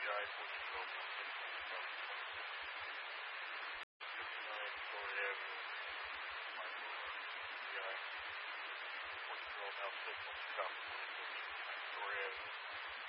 PCI 14-year-old male victim of 59 Victoria Avenue, Michael PCI 14-year-old male victim of Chicago police, Victoria Avenue.